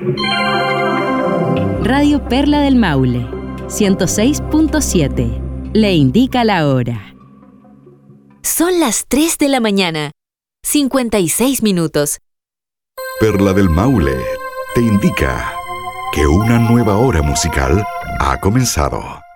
Radio Perla del Maule, 106.7. Le indica la hora. Son las 3 de la mañana, 56 minutos. Perla del Maule te indica que una nueva hora musical ha comenzado.